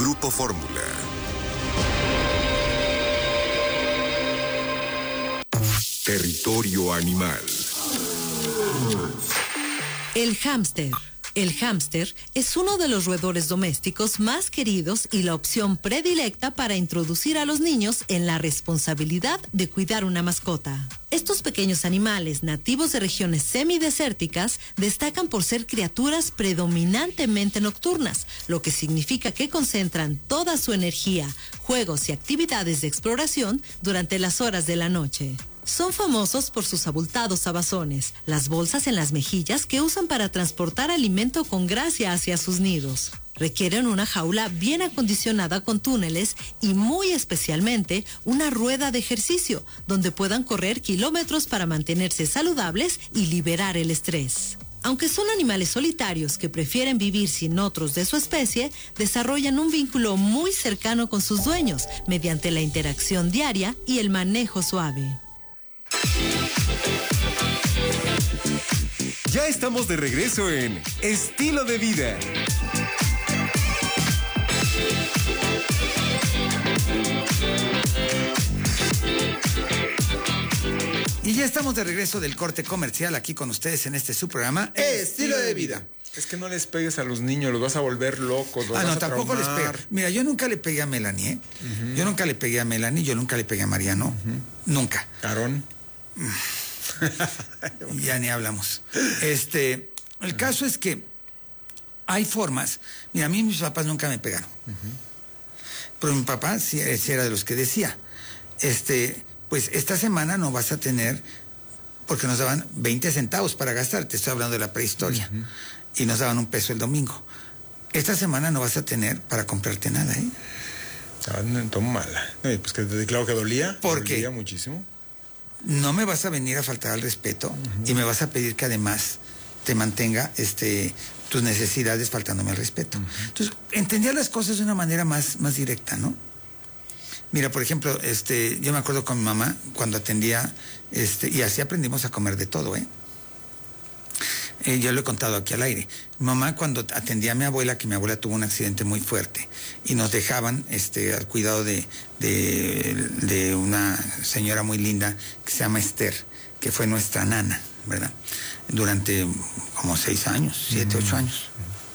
Grupo Fórmula. Territorio animal. El hámster. El hámster es uno de los roedores domésticos más queridos y la opción predilecta para introducir a los niños en la responsabilidad de cuidar una mascota. Estos pequeños animales nativos de regiones semidesérticas destacan por ser criaturas predominantemente nocturnas, lo que significa que concentran toda su energía, juegos y actividades de exploración durante las horas de la noche. Son famosos por sus abultados abazones, las bolsas en las mejillas que usan para transportar alimento con gracia hacia sus nidos. Requieren una jaula bien acondicionada con túneles y muy especialmente una rueda de ejercicio donde puedan correr kilómetros para mantenerse saludables y liberar el estrés. Aunque son animales solitarios que prefieren vivir sin otros de su especie, desarrollan un vínculo muy cercano con sus dueños mediante la interacción diaria y el manejo suave. Ya estamos de regreso en Estilo de Vida. Y ya estamos de regreso del corte comercial aquí con ustedes en este su programa Estilo de Vida. Es que no les pegues a los niños, los vas a volver locos, los vas a tampoco les pega. Mira, yo nunca le pegué a Melanie, ¿eh? Yo nunca le pegué a Melanie, yo nunca le pegué a Mariano. Nunca. Aarón. Ya ni hablamos. El caso es que hay formas. Mira, a mí mis papás nunca me pegaron. Pero mi papá sí era de los que decía, pues esta semana no vas a tener, porque nos daban 20 centavos para gastar, te estoy hablando de la prehistoria, y nos daban $1 el domingo. Esta semana no vas a tener para comprarte nada, ¿eh? Toma mala. Pues que claro que dolía. ¿Por qué? Dolía muchísimo. No me vas a venir a faltar al respeto y me vas a pedir que además te mantenga tus necesidades faltándome al respeto. Entonces, entendía las cosas de una manera más directa, ¿no? Mira, por ejemplo, yo me acuerdo con mi mamá cuando atendía, y así aprendimos a comer de todo, ¿eh? Yo lo he contado aquí al aire. Mi mamá cuando atendía a mi abuela, que mi abuela tuvo un accidente muy fuerte, y nos dejaban al cuidado de una señora muy linda que se llama Esther, que fue nuestra nana, ¿verdad? Durante como 6 años, 7, 8 años.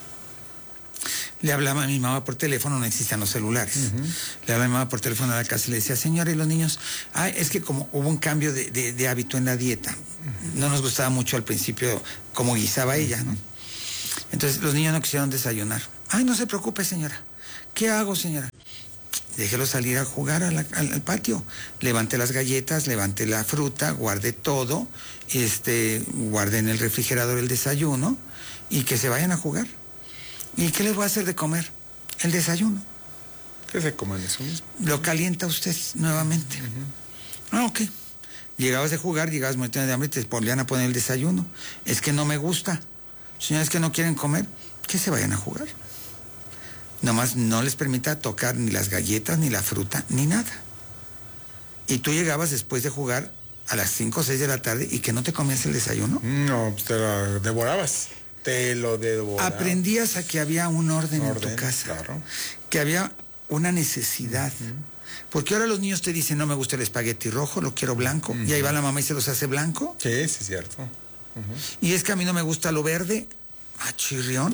Le hablaba a mi mamá por teléfono, no existían los celulares. Le hablaba a mi mamá por teléfono a la casa y le decía, señora, ¿y los niños? Es que como hubo un cambio de hábito en la dieta, no nos gustaba mucho al principio cómo guisaba ella, ¿no? Entonces los niños no quisieron desayunar. No se preocupe, señora. ¿Qué hago, señora? Déjelo salir a jugar al patio. Levante las galletas, levante la fruta, guarde todo, guarde en el refrigerador el desayuno y que se vayan a jugar. ¿Y qué les voy a hacer de comer? El desayuno. ¿Qué se coman eso mismo? Lo calienta usted nuevamente. Ok. Llegabas de jugar, llegabas muy de hambre y te volvían a poner el desayuno. Es que no me gusta. Señores que no quieren comer, que se vayan a jugar. Nomás no les permita tocar ni las galletas, ni la fruta, ni nada. Y tú llegabas después de jugar a las 5 o 6 de la tarde y que no te comías el desayuno. No, pues te lo devorabas. Te lo devorabas. Aprendías a que había un orden en tu casa. Claro. Que había una necesidad. Porque ahora los niños te dicen, no me gusta el espagueti rojo, lo quiero blanco. Y ahí va la mamá y se los hace blanco. Sí, es cierto. Y es que a mí no me gusta lo verde. Chirrión.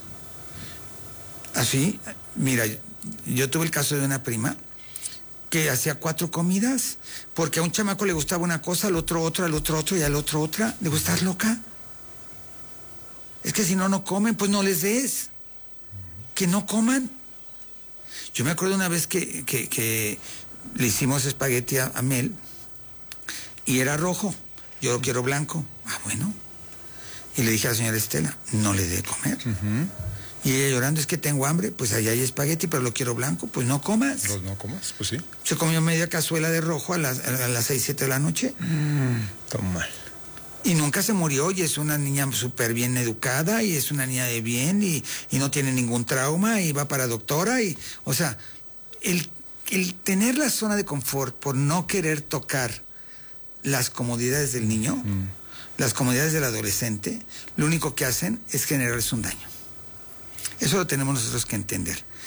Así, mira, yo tuve el caso de una prima que hacía 4 comidas, porque a un chamaco le gustaba una cosa, al otro otra, al otro otro y al otro otra. Digo, ¿estás loca? Es que si no comen, pues no les des. Que no coman. Yo me acuerdo una vez que le hicimos espagueti a Mel y era rojo. Yo lo quiero blanco. Bueno. Y le dije a la señora Estela, no le dé comer. Y ella llorando, es que tengo hambre, pues allá hay espagueti, pero lo quiero blanco, pues no comas. Pues no comas, pues sí. Se comió media cazuela de rojo a las 6, 7 de la noche. Toma. Y nunca se murió, y es una niña súper bien educada, y es una niña de bien, y no tiene ningún trauma, y va para doctora, y, o sea, el tener la zona de confort por no querer tocar las comodidades del niño, las comodidades del adolescente, lo único que hacen es generarles un daño. Eso lo tenemos nosotros que entender.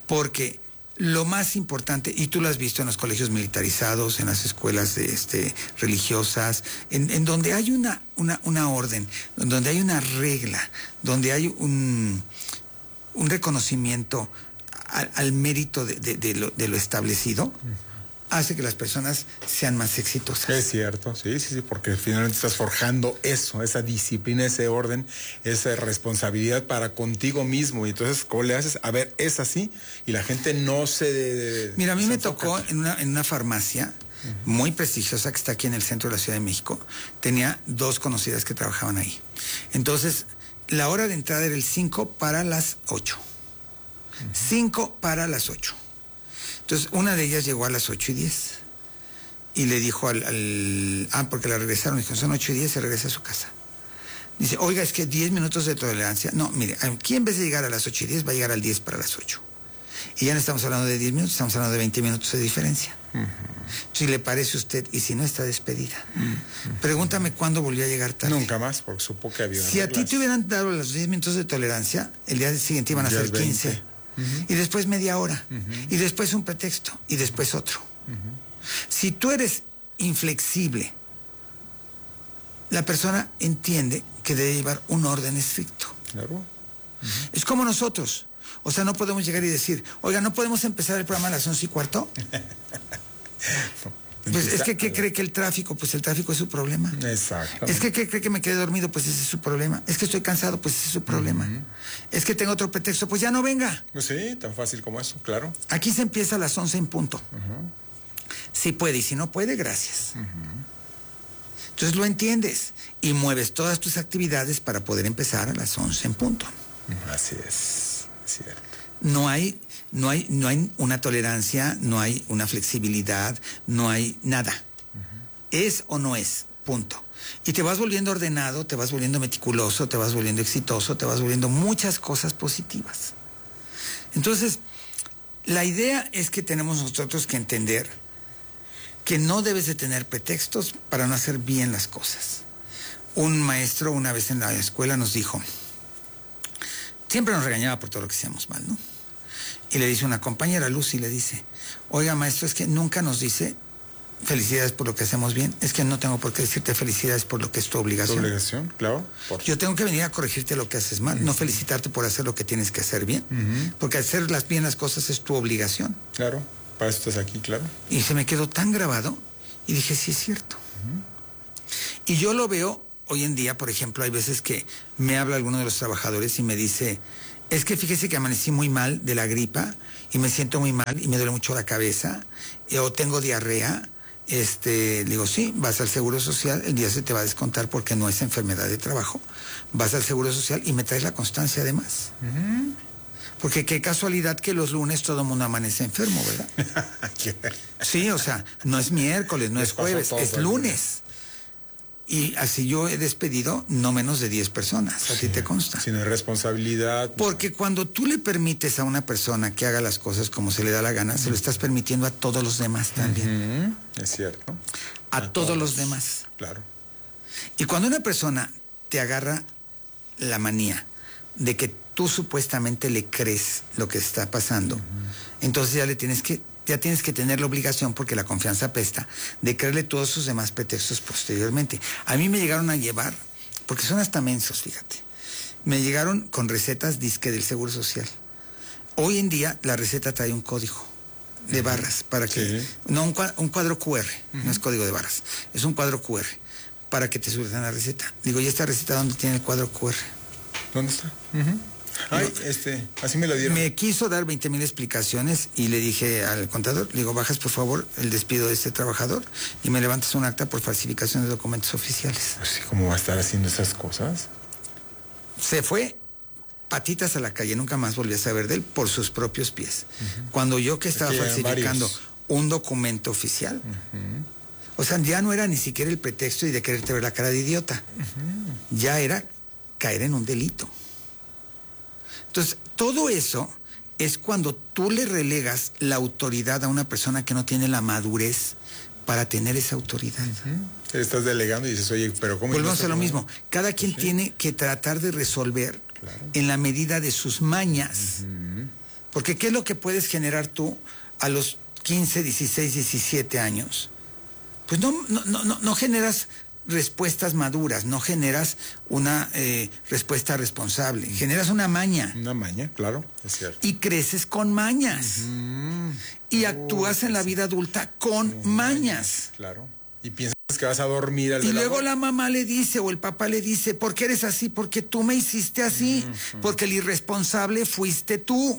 porque lo más importante, y tú lo has visto en los colegios militarizados, en las escuelas religiosas, en donde hay una orden, donde hay una regla, donde hay un reconocimiento al mérito de lo establecido, hace que las personas sean más exitosas. Es cierto, sí, porque finalmente estás forjando eso, esa disciplina, ese orden, esa responsabilidad para contigo mismo. Y entonces, ¿cómo le haces? A ver, es así, y la gente no se... Mira, a mí me tocó en una farmacia muy prestigiosa que está aquí en el centro de la Ciudad de México. Tenía 2 conocidas que trabajaban ahí. Entonces, la hora de entrada era el 5 para las 8. 5 para las 8. Entonces, una de ellas llegó a las 8:10 y le dijo porque la regresaron, dijo, son 8:10, se regresa a su casa. Dice, oiga, es que 10 minutos de tolerancia. No, mire, aquí en vez de llegar a las 8:10, va a llegar al 10 para las 8. Y ya no estamos hablando de 10 minutos, estamos hablando de 20 minutos de diferencia. Si le parece a usted, y si no, está despedida. Pregúntame cuándo volvió a llegar tarde. Nunca más, porque supo que había Si reglas. a ti te hubieran dado los 10 minutos de tolerancia, el día siguiente iban a ser 15. Y después media hora, y después un pretexto, y después otro. Si tú eres inflexible, la persona entiende que debe llevar un orden estricto. Claro. Es como nosotros. O sea, no podemos llegar y decir, oiga, ¿no podemos empezar el programa a las 11:15? Pues es que, ¿qué cree que el tráfico? Pues el tráfico es su problema. Exacto. Es que, ¿qué cree que me quedé dormido? Pues ese es su problema. Es que estoy cansado, pues ese es su problema. Es que tengo otro pretexto, pues ya no venga. Pues sí, tan fácil como eso, claro. Aquí se empieza a las 11 en punto. Si puede, y si no puede, gracias. Entonces lo entiendes y mueves todas tus actividades para poder empezar a las 11 en punto. Así es cierto. No hay una tolerancia, no hay una flexibilidad, no hay nada. Es o no es, punto. Y te vas volviendo ordenado, te vas volviendo meticuloso, te vas volviendo exitoso, te vas volviendo muchas cosas positivas. Entonces, la idea es que tenemos nosotros que entender que no debes de tener pretextos para no hacer bien las cosas. Un maestro una vez en la escuela nos dijo, siempre nos regañaba por todo lo que hacíamos mal, ¿no? Y le dice una compañera, Lucy, le dice, oiga, maestro, es que nunca nos dice felicidades por lo que hacemos bien. Es que no tengo por qué decirte felicidades por lo que es tu obligación. ¿Tu obligación? Claro. Yo tengo que venir a corregirte lo que haces mal, no felicitarte por hacer lo que tienes que hacer bien. Porque hacer bien las cosas es tu obligación. Claro, para eso estás aquí, claro. Y se me quedó tan grabado y dije, sí es cierto. Y yo lo veo hoy en día, por ejemplo, hay veces que me habla alguno de los trabajadores y me dice, es que fíjese que amanecí muy mal de la gripa y me siento muy mal y me duele mucho la cabeza o tengo diarrea. Le digo, sí, vas al Seguro Social, el día se te va a descontar porque no es enfermedad de trabajo. Vas al Seguro Social y me traes la constancia además. Porque qué casualidad que los lunes todo el mundo amanece enfermo, ¿verdad? Sí, o sea, no es miércoles, no es jueves, es lunes. Y así yo he despedido no menos de 10 personas, a ti te consta. Sin responsabilidad. Porque cuando tú le permites a una persona que haga las cosas como se le da la gana, se lo estás permitiendo a todos los demás también. Es cierto. A todos los demás. Claro. Y cuando una persona te agarra la manía de que tú supuestamente le crees lo que está pasando, entonces ya tienes que tener la obligación, porque la confianza apesta, de creerle todos sus demás pretextos posteriormente. A mí me llegaron a llevar, porque son hasta mensos, fíjate, me llegaron con recetas disque del Seguro Social. Hoy en día la receta trae un código de barras para que... Sí. No, un cuadro QR, no es código de barras, es un cuadro QR para que te surtan la receta. Digo, ¿y esta receta dónde tiene el cuadro QR? ¿Dónde está? Ay, así me lo dieron. Me quiso dar 20,000 explicaciones y le dije al contador, le digo, bajas por favor el despido de este trabajador y me levantas un acta por falsificación de documentos oficiales. Pues, ¿cómo va a estar haciendo esas cosas? Se fue patitas a la calle, nunca más volví a saber de él por sus propios pies. Cuando yo que estaba falsificando un documento oficial, o sea, ya no era ni siquiera el pretexto y de quererte ver la cara de idiota, ya era caer en un delito. Entonces, todo eso es cuando tú le relegas la autoridad a una persona que no tiene la madurez para tener esa autoridad. Estás delegando y dices, oye, pero ¿cómo? Volvemos a lo mismo. Cada quien tiene que tratar de resolver en la medida de sus mañas. Porque ¿qué es lo que puedes generar tú a los 15, 16, 17 años? Pues no generas respuestas maduras, no generas una respuesta responsable, generas una maña. Una maña, claro, es cierto. Y creces con mañas. Y actúas en la vida adulta con mañas. Claro. Y piensas que vas a dormir al Y luego velador. la mamá le dice o el papá le dice, ¿por qué eres así? Porque tú me hiciste así. Porque el irresponsable fuiste tú.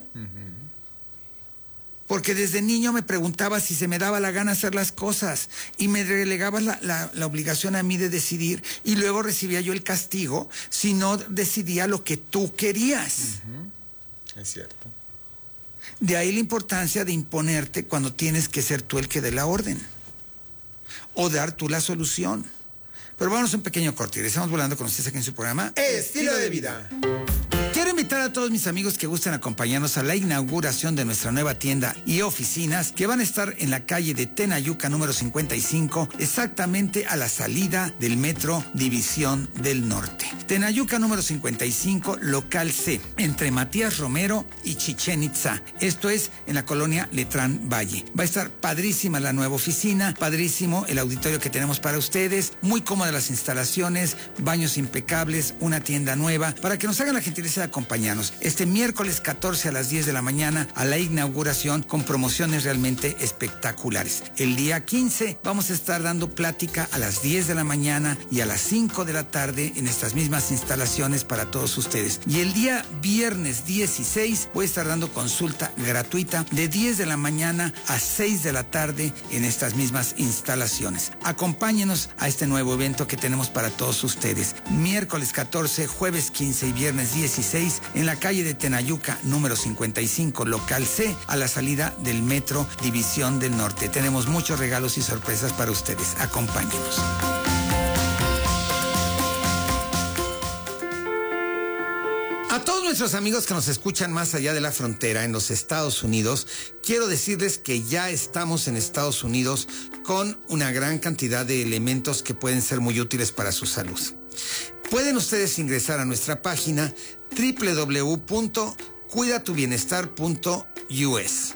Porque desde niño me preguntaba si se me daba la gana hacer las cosas y me relegabas la obligación a mí de decidir y luego recibía yo el castigo si no decidía lo que tú querías. Es cierto. De ahí la importancia de imponerte cuando tienes que ser tú el que dé la orden o dar tú la solución. Pero vámonos a un pequeño corte y estamos volando con ustedes aquí en su programa Estilo de vida. Quiero invitar a todos mis amigos que gusten acompañarnos a la inauguración de nuestra nueva tienda y oficinas que van a estar en la calle de Tenayuca número 55, exactamente a la salida del metro División del Norte. Tenayuca número 55, local C, entre Matías Romero y Chichén Itzá. Esto es en la colonia Letrán Valle. Va a estar padrísima la nueva oficina, padrísimo el auditorio que tenemos para ustedes, muy cómodas las instalaciones, baños impecables, una tienda nueva, para que nos hagan la gentileza de acompañarnos este miércoles 14 a las 10 de la mañana a la inauguración con promociones realmente espectaculares. El día 15 vamos a estar dando plática a las 10 de la mañana y a las 5 de la tarde en estas mismas instalaciones para todos ustedes. Y el día viernes 16 voy a estar dando consulta gratuita de 10 de la mañana a 6 de la tarde en estas mismas instalaciones. Acompáñenos a este nuevo evento que tenemos para todos ustedes. Miércoles 14, jueves 15 y viernes 16 en la calle de Tenayuca número 55, local C, a la salida del metro División del Norte. Tenemos muchos regalos y sorpresas para ustedes. Acompáñenos. A todos nuestros amigos que nos escuchan más allá de la frontera en los Estados Unidos, quiero decirles que ya estamos en Estados Unidos con una gran cantidad de elementos que pueden ser muy útiles para su salud. Pueden ustedes ingresar a nuestra página www.cuidatubienestar.us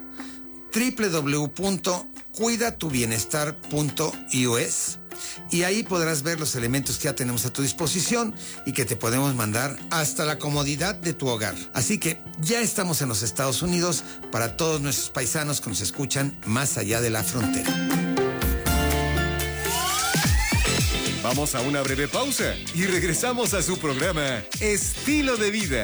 www.cuidatubienestar.us y ahí podrás ver los elementos que ya tenemos a tu disposición y que te podemos mandar hasta la comodidad de tu hogar. Así que ya estamos en los Estados Unidos para todos nuestros paisanos que nos escuchan más allá de la frontera. Vamos a una breve pausa y regresamos a su programa Estilo de Vida.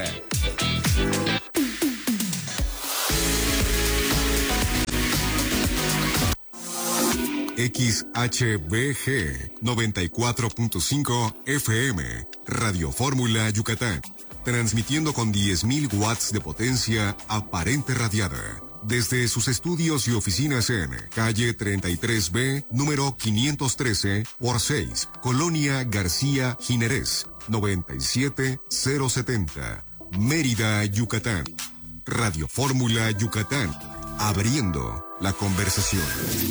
XHBG 94.5 FM, Radio Fórmula Yucatán, transmitiendo con 10.000 watts de potencia aparente radiada. Desde sus estudios y oficinas en calle 33B, número 513 por 6, Colonia García Jiménez, 97070, Mérida, Yucatán. Radio Fórmula Yucatán, abriendo la conversación.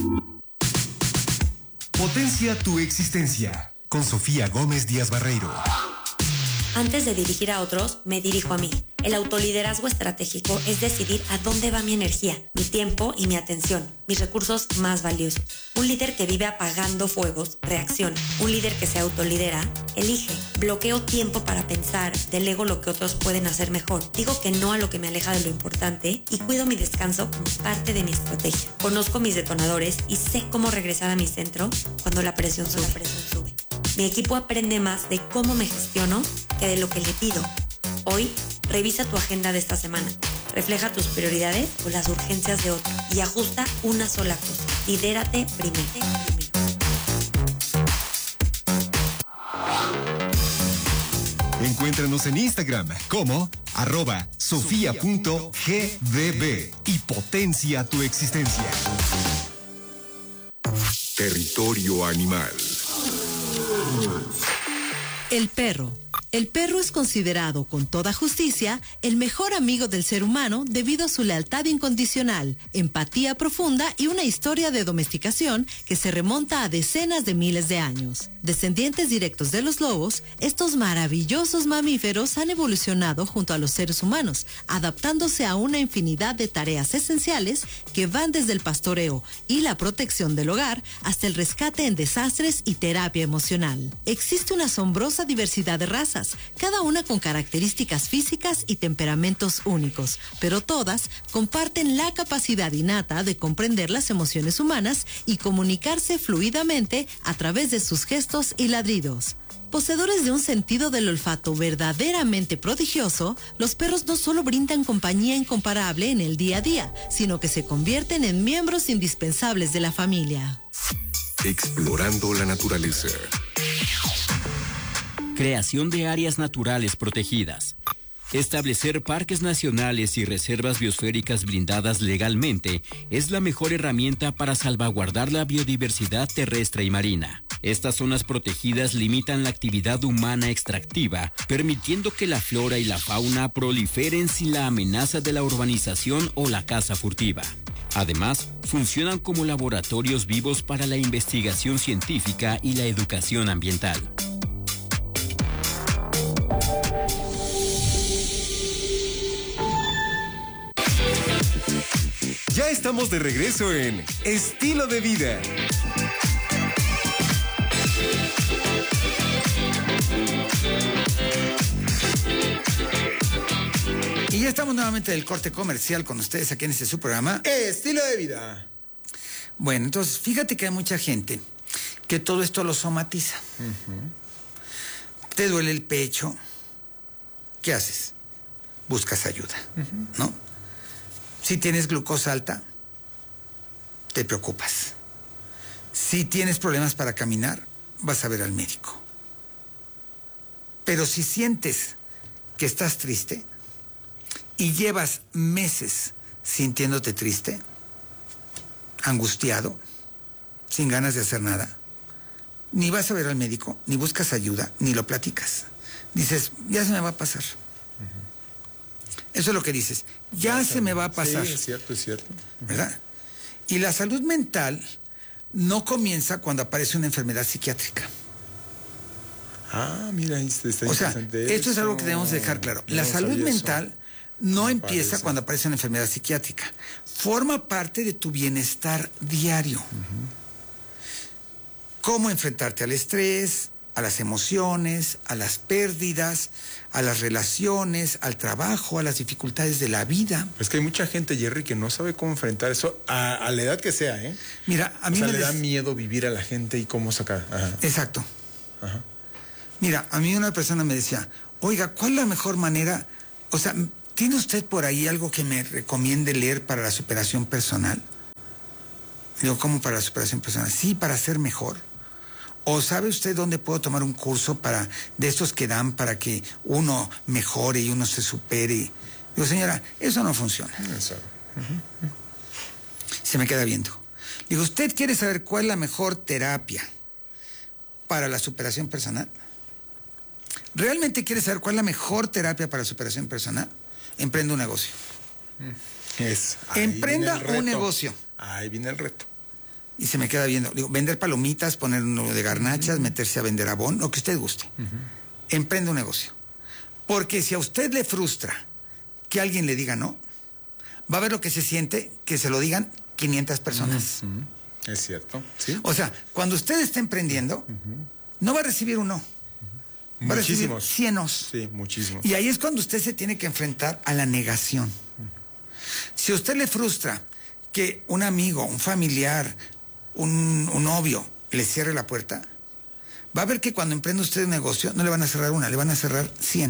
Potencia tu existencia con Sofía Gómez Díaz Barreiro. Antes de dirigir a otros, me dirijo a mí. El autoliderazgo estratégico es decidir a dónde va mi energía, mi tiempo y mi atención, mis recursos más valiosos. Un líder que vive apagando fuegos, reacciona. Un líder que se autolidera, elige. Bloqueo tiempo para pensar, delego lo que otros pueden hacer mejor. Digo que no a lo que me aleja de lo importante y cuido mi descanso como parte de mi estrategia. Conozco mis detonadores y sé cómo regresar a mi centro cuando la presión sube. Mi equipo aprende más de cómo me gestiono que de lo que le pido. Hoy, revisa tu agenda de esta semana. Refleja tus prioridades o las urgencias de otro y ajusta una sola cosa. Lidérate primero. Encuéntranos en Instagram como @sofia.gdb y potencia tu existencia. Territorio animal. El perro El perro es considerado con toda justicia el mejor amigo del ser humano debido a su lealtad incondicional, empatía profunda y una historia de domesticación que se remonta a decenas de miles de años. Descendientes directos de los lobos, estos maravillosos mamíferos han evolucionado junto a los seres humanos, adaptándose a una infinidad de tareas esenciales que van desde el pastoreo y la protección del hogar hasta el rescate en desastres y terapia emocional. Existe una asombrosa diversidad de razas, cada una con características físicas y temperamentos únicos, pero todas comparten la capacidad innata de comprender las emociones humanas y comunicarse fluidamente a través de sus gestos y ladridos. Poseedores de un sentido del olfato verdaderamente prodigioso, los perros no solo brindan compañía incomparable en el día a día, sino que se convierten en miembros indispensables de la familia. Explorando la naturaleza. Creación de áreas naturales protegidas. Establecer parques nacionales y reservas biosféricas blindadas legalmente es la mejor herramienta para salvaguardar la biodiversidad terrestre y marina. Estas zonas protegidas limitan la actividad humana extractiva, permitiendo que la flora y la fauna proliferen sin la amenaza de la urbanización o la caza furtiva. Además, funcionan como laboratorios vivos para la investigación científica y la educación ambiental. Ya estamos de regreso en Estilo de Vida. Y ya estamos nuevamente del corte comercial con ustedes aquí en su programa Estilo de Vida. Bueno, entonces fíjate que hay mucha gente que todo esto lo somatiza. Te duele el pecho, ¿qué haces? Buscas ayuda, ¿no? Si tienes glucosa alta, te preocupas. Si tienes problemas para caminar, vas a ver al médico. Pero si sientes que estás triste y llevas meses sintiéndote triste, angustiado, sin ganas de hacer nada, ni vas a ver al médico, ni buscas ayuda, ni lo platicas. Dices, ya se me va a pasar. Eso es lo que dices, ya se me va a pasar. Sí, es cierto, es cierto. ¿Verdad? Y la salud mental no comienza cuando aparece una enfermedad psiquiátrica. Ah, mira, está O sea, esto es algo que debemos dejar claro. La salud mental no empieza cuando aparece una enfermedad psiquiátrica. Forma parte de tu bienestar diario. Cómo enfrentarte al estrés, a las emociones, a las pérdidas, a las relaciones, al trabajo, a las dificultades de la vida. Es que hay mucha gente, Jerry, que no sabe cómo enfrentar eso a la edad que sea, ¿eh? Mira, a mí le da miedo vivir a la gente y cómo sacar. Ajá. Exacto. Ajá. Mira, a mí una persona me decía, oiga, ¿cuál es la mejor manera? O sea, ¿tiene usted por ahí algo que me recomiende leer para la superación personal? Digo, ¿cómo para la superación personal? Sí, para ser mejor. ¿O sabe usted dónde puedo tomar un curso de estos que dan para que uno mejore y uno se supere? Digo, señora, eso no funciona. Eso. Se me queda viendo. Digo, ¿usted quiere saber cuál es la mejor terapia para la superación personal? ¿Realmente quiere saber cuál es la mejor terapia para la superación personal? Emprenda un negocio. Emprenda un negocio. Ahí viene el reto. Y se me queda viendo. Digo, vender palomitas, poner uno de garnachas, meterse a vender abón, lo que usted guste. Emprende un negocio. Porque si a usted le frustra que alguien le diga no, va a ver lo que se siente que se lo digan 500 personas. Es cierto. ¿Sí? O sea, cuando usted está emprendiendo, no va a recibir un no. Va a recibir 100 nos. Sí, muchísimos. Y ahí es cuando usted se tiene que enfrentar a la negación. Si a usted le frustra que un amigo, un familiar, un novio le cierre la puerta, va a ver que cuando emprende usted un negocio no le van a cerrar una, le van a cerrar 100.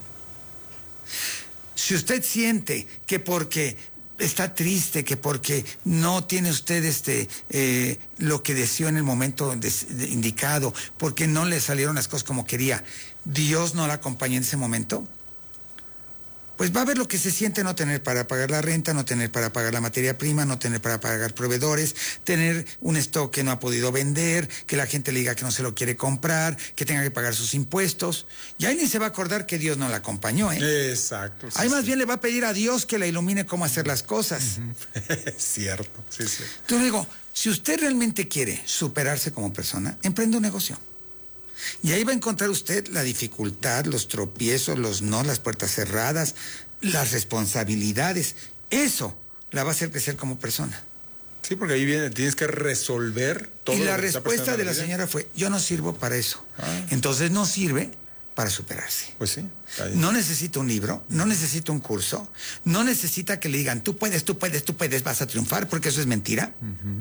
Si usted siente que porque está triste, que porque no tiene usted lo que deseó en el momento indicado, porque no le salieron las cosas como quería, Dios no la acompaña en ese momento, pues va a ver lo que se siente no tener para pagar la renta, no tener para pagar la materia prima, no tener para pagar proveedores, tener un stock que no ha podido vender, que la gente le diga que no se lo quiere comprar, que tenga que pagar sus impuestos. Y ahí ni se va a acordar que Dios no la acompañó, ¿eh? Exacto. Ahí más bien le va a pedir a Dios que la ilumine cómo hacer las cosas. Cierto, sí. Entonces digo, si usted realmente quiere superarse como persona, emprenda un negocio. Y ahí va a encontrar usted la dificultad, los tropiezos, los no, las puertas cerradas, las responsabilidades. Eso la va a hacer crecer como persona. Sí, porque ahí viene, tienes que resolver todo. Y lo la que te está respuesta pasando de en la vida. señora fue, yo no sirvo para eso. Entonces no sirve para superarse. Pues sí. No necesita un libro, no necesita un curso, no necesita que le digan, tú puedes, vas a triunfar, porque eso es mentira.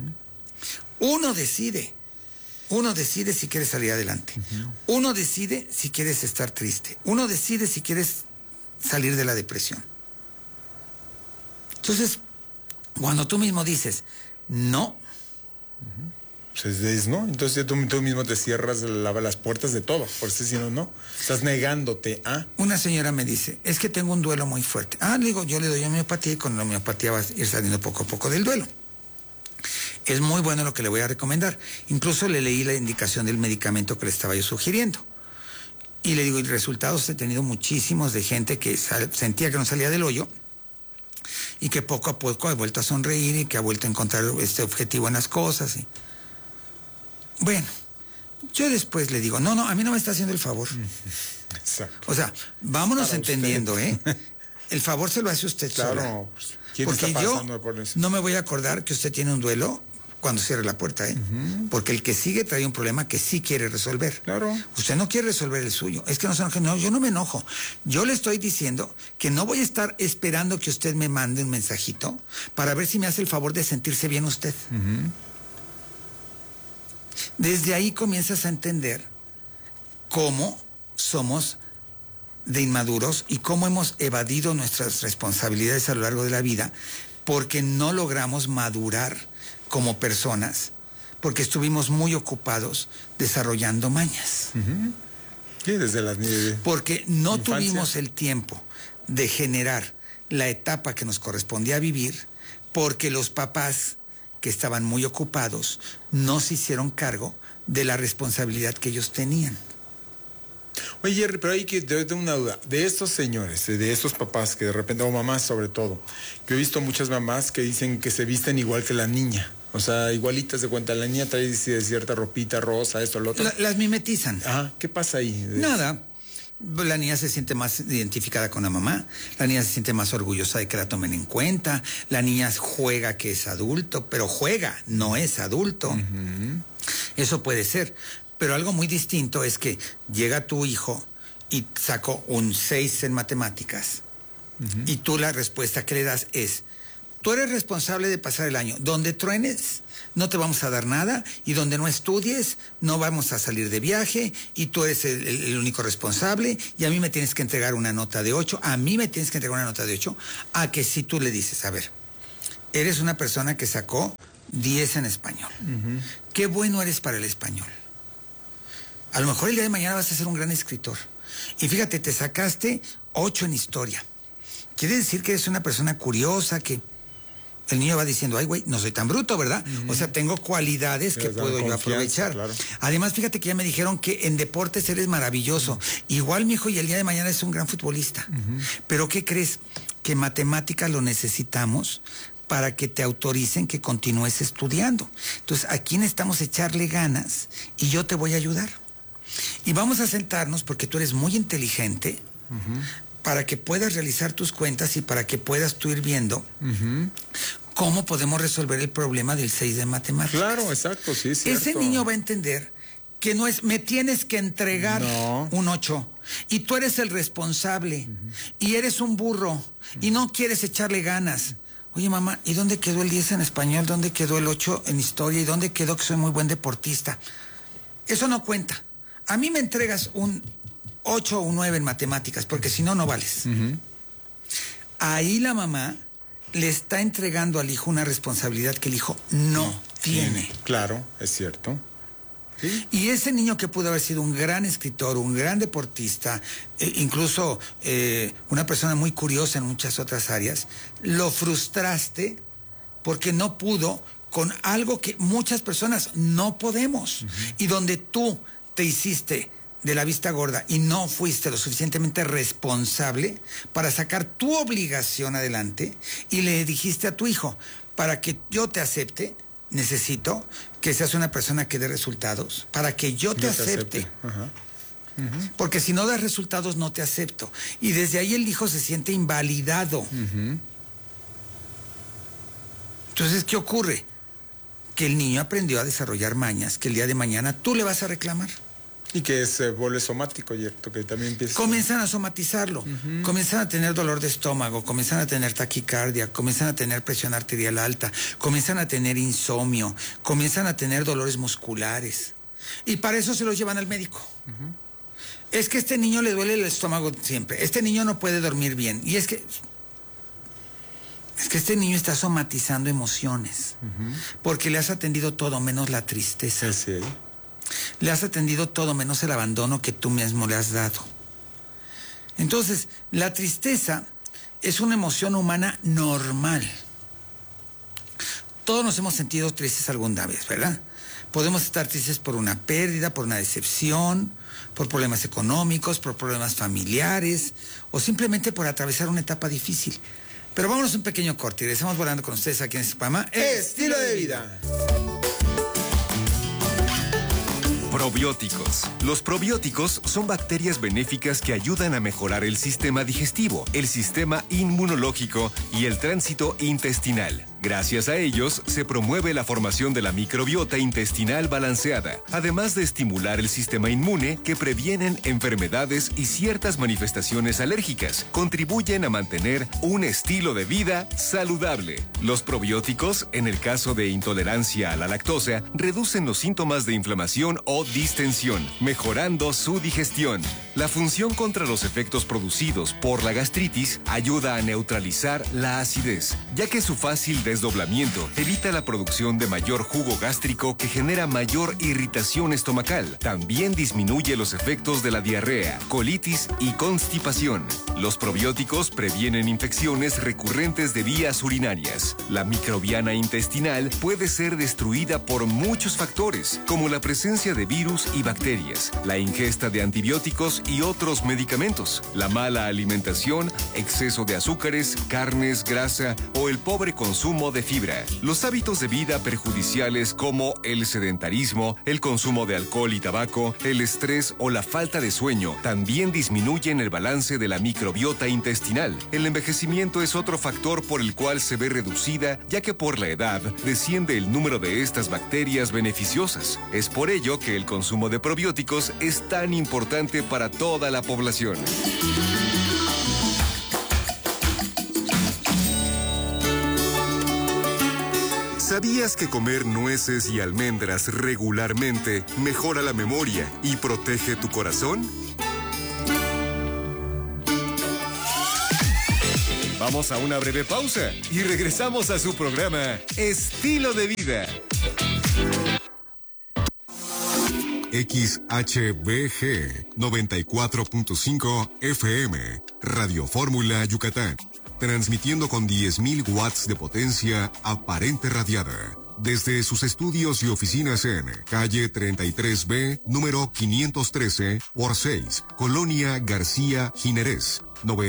Uno decide si quieres salir adelante. Uno decide si quieres estar triste. Uno decide si quieres salir de la depresión. Entonces, cuando tú mismo dices, no. Pues es no, entonces tú mismo te cierras las puertas de todo, por eso si no, estás negándote a... Una señora me dice, es que tengo un duelo muy fuerte. Le digo, yo le doy homeopatía y con la homeopatía va a ir saliendo poco a poco del duelo. Es muy bueno lo que le voy a recomendar. Incluso le leí la indicación del medicamento que le estaba yo sugiriendo. Y le digo, y resultados he tenido muchísimos de gente que sentía que no salía del hoyo y que poco a poco ha vuelto a sonreír y que ha vuelto a encontrar este objetivo en las cosas. Bueno, yo después le digo, no, a mí no me está haciendo el favor. Exacto. O sea, vámonos Para entendiendo, usted. El favor se lo hace usted sola. Claro, pues, ¿quién Porque está yo pasando por eso? no me voy a acordar que usted tiene un duelo cuando cierre la puerta, Porque el que sigue trae un problema que sí quiere resolver. Claro. Usted no quiere resolver el suyo. Es que no se enoje. No, yo no me enojo. Yo le estoy diciendo que no voy a estar esperando que usted me mande un mensajito para ver si me hace el favor de sentirse bien usted. Desde ahí comienzas a entender cómo somos de inmaduros y cómo hemos evadido nuestras responsabilidades a lo largo de la vida porque no logramos madurar como personas, porque estuvimos muy ocupados desarrollando mañas. Sí, desde las porque no infancia. tuvimos el tiempo de generar la etapa que nos correspondía vivir, porque los papás que estaban muy ocupados no se hicieron cargo de la responsabilidad que ellos tenían. Oye, Jerry, pero hay que tener una duda. De estos señores, de estos papás que de repente, o mamás sobre todo, yo he visto muchas mamás que dicen que se visten igual que la niña. O sea, igualitas de cuenta. La niña trae cierta ropita rosa, esto, lo otro. Las mimetizan. ¿Qué pasa ahí? Nada. La niña se siente más identificada con la mamá, la niña se siente más orgullosa de que la tomen en cuenta, la niña juega que es adulto, pero juega, no es adulto. Eso puede ser. Pero algo muy distinto es que llega tu hijo y sacó un 6 en matemáticas y tú la respuesta que le das es, tú eres responsable de pasar el año. Donde truenes, no te vamos a dar nada y donde no estudies, no vamos a salir de viaje y tú eres el único responsable y a mí me tienes que entregar una nota de 8, a que si tú le dices, a ver, eres una persona que sacó 10 en español. Qué bueno eres para el español. A lo mejor el día de mañana vas a ser un gran escritor. Y fíjate, te sacaste 8 en historia. Quiere decir que eres una persona curiosa, que el niño va diciendo, ay, güey, no soy tan bruto, ¿verdad? O sea, tengo cualidades que puedo yo aprovechar. Claro. Además, fíjate que ya me dijeron que en deportes eres maravilloso. Igual, mi hijo, y el día de mañana es un gran futbolista. Pero, ¿qué crees? Que matemáticas lo necesitamos para que te autoricen que continúes estudiando. Entonces, aquí necesitamos echarle ganas y yo te voy a ayudar. Y vamos a sentarnos, porque tú eres muy inteligente, para que puedas realizar tus cuentas y para que puedas tú ir viendo cómo podemos resolver el problema del 6 de matemáticas. Claro, exacto, sí, es cierto. Ese niño va a entender que no es, me tienes que entregar un 8 y tú eres el responsable y eres un burro y no quieres echarle ganas. Oye, mamá, ¿y dónde quedó el 10 en español? ¿Dónde quedó el 8 en historia? ¿Y dónde quedó que soy muy buen deportista? Eso no cuenta. A mí me entregas un 8 o un 9 en matemáticas, porque si no, no vales. Ahí la mamá le está entregando al hijo una responsabilidad que el hijo no tiene. Claro, es cierto. ¿Sí? Y ese niño que pudo haber sido un gran escritor, un gran deportista, incluso una persona muy curiosa en muchas otras áreas, lo frustraste porque no pudo con algo que muchas personas no podemos. Y donde tú te hiciste de la vista gorda y no fuiste lo suficientemente responsable para sacar tu obligación adelante y le dijiste a tu hijo, para que yo te acepte, necesito que seas una persona que dé resultados, para que yo te acepte. Porque si no das resultados no te acepto. Y desde ahí el hijo se siente invalidado. Entonces, ¿qué ocurre? Que el niño aprendió a desarrollar mañas que el día de mañana tú le vas a reclamar. Y que se vuelve somático, ¿cierto? Que también empieza... Comienzan a somatizarlo, comienzan a tener dolor de estómago, comienzan a tener taquicardia, comienzan a tener presión arterial alta, comienzan a tener insomnio, comienzan a tener dolores musculares. Y para eso se los llevan al médico. Es que a este niño le duele el estómago siempre, este niño no puede dormir bien, y es que este niño está somatizando emociones, porque le has atendido todo menos la tristeza. Sí. Le has atendido todo menos el abandono que tú mismo le has dado. Entonces, la tristeza es una emoción humana normal. Todos nos hemos sentido tristes alguna vez, ¿verdad? Podemos estar tristes por una pérdida, por una decepción, por problemas económicos, por problemas familiares, o simplemente por atravesar una etapa difícil. Pero vámonos un pequeño corte y regresamos volando con ustedes aquí en este programa Estilo de Vida. Probióticos. Los probióticos son bacterias benéficas que ayudan a mejorar el sistema digestivo, el sistema inmunológico y el tránsito intestinal. Gracias a ellos, se promueve la formación de la microbiota intestinal balanceada, además de estimular el sistema inmune que previenen enfermedades y ciertas manifestaciones alérgicas. Contribuyen a mantener un estilo de vida saludable. Los probióticos, en el caso de intolerancia a la lactosa, reducen los síntomas de inflamación o distensión, mejorando su digestión. La función contra los efectos producidos por la gastritis ayuda a neutralizar la acidez, ya que su fácil desdoblamiento evita la producción de mayor jugo gástrico que genera mayor irritación estomacal. También disminuye los efectos de la diarrea, colitis y constipación. Los probióticos previenen infecciones recurrentes de vías urinarias. La microbiana intestinal puede ser destruida por muchos factores, como la presencia de virus y bacterias, la ingesta de antibióticos y otros medicamentos, la mala alimentación, exceso de azúcares, carnes, grasa o el pobre consumo de fibra. Los hábitos de vida perjudiciales como el sedentarismo, el consumo de alcohol y tabaco, el estrés o la falta de sueño también disminuyen el balance de la microbiota intestinal. El envejecimiento es otro factor por el cual se ve reducida, ya que por la edad desciende el número de estas bacterias beneficiosas. Es por ello que el consumo de probióticos es tan importante para toda la población. ¿Sabías que comer nueces y almendras regularmente mejora la memoria y protege tu corazón? Vamos a una breve pausa y regresamos a su programa Estilo de Vida. XHBG 94.5 FM, Radio Fórmula Yucatán. Transmitiendo con 10.000 watts de potencia aparente radiada. Desde sus estudios y oficinas en calle 33B, número 513 por 6, Colonia García Jiménez,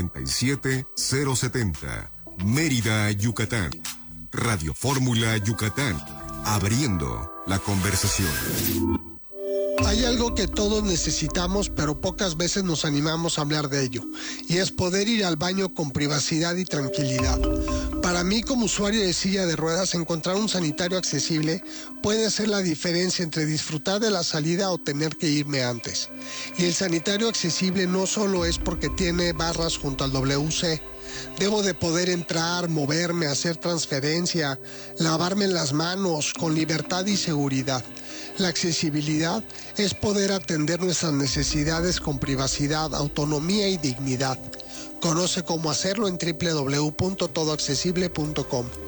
97070, Mérida, Yucatán. Radio Fórmula Yucatán, abriendo la conversación. Hay algo que todos necesitamos, pero pocas veces nos animamos a hablar de ello, y es poder ir al baño con privacidad y tranquilidad. Para mí, como usuario de silla de ruedas, encontrar un sanitario accesible puede hacer la diferencia entre disfrutar de la salida o tener que irme antes. Y el sanitario accesible no solo es porque tiene barras junto al WC. Debo de poder entrar, moverme, hacer transferencia, lavarme las manos con libertad y seguridad. La accesibilidad es poder atender nuestras necesidades con privacidad, autonomía y dignidad. Conoce cómo hacerlo en www.todoaccesible.com.